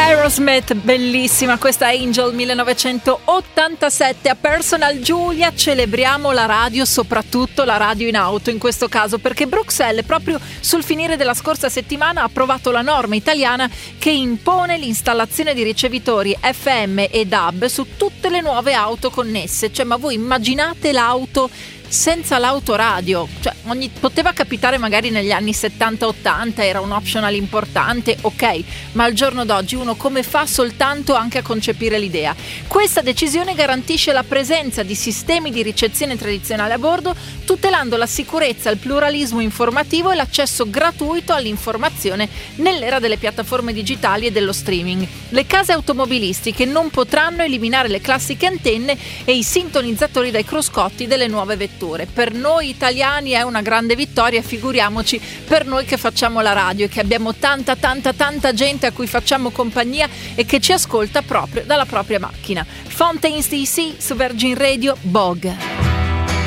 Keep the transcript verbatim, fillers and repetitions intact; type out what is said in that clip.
Aerosmith, bellissima questa Angel millenovecentottantasette. A Personal Giulia celebriamo la radio, soprattutto la radio in auto in questo caso, perché Bruxelles proprio sul finire della scorsa settimana ha approvato la norma italiana che impone l'installazione di ricevitori F M e D A B su tutte le nuove auto connesse. Cioè, ma voi immaginate l'auto senza l'autoradio? Cioè, ogni, poteva capitare magari negli anni settanta ottanta, era un optional importante, ok, ma al giorno d'oggi uno come fa soltanto anche a concepire l'idea? Questa decisione garantisce la presenza di sistemi di ricezione tradizionale a bordo, tutelando la sicurezza, il pluralismo informativo e l'accesso gratuito all'informazione nell'era delle piattaforme digitali e dello streaming. Le case automobilistiche non potranno eliminare le classiche antenne e i sintonizzatori dai cruscotti delle nuove vetture. Per noi italiani è una grande vittoria, figuriamoci per noi che facciamo la radio e che abbiamo tanta tanta tanta gente a cui facciamo compagnia e che ci ascolta proprio dalla propria macchina. Fountains D C su Virgin Radio, Bog.